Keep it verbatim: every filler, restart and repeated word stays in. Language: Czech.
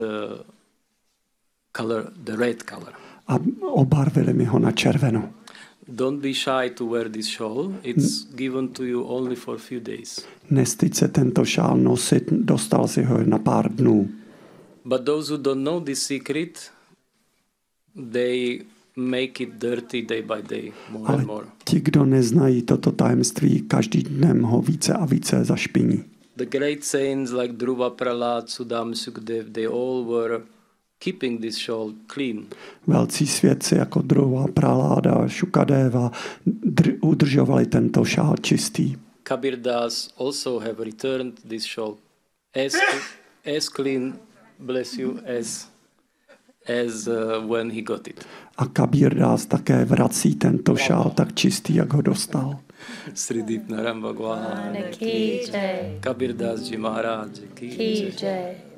the color, the red color. A obarvili mi ho na červeno. Don't be shy to wear this shawl. It's given to you only for a few days. Nestyd se tento šál nosit, dostal si ho na pár dnů. But those who don't know this secret, they make it dirty day by day, more Ale and more. ti, kdo neznají toto tajemství, každý dnem ho více a více zašpiní. The great saints like Dhruva, Prahlad, Sudam, Sukdev, they all were keeping this shawl clean. Velcí svědci jako Dhruva, Prahláda, Šukadeva dr- udržovali tento šál čistý. Kabir Das also have returned this shawl as, as clean, bless you, as, as uh, when he got it. A Kabir Das také vrací tento šál tak čistý, jak ho dostal. Sri Deep Naram Bhagwan Ki jai. Kabir Das Ji Maharaj Ki Ki Jai. jai.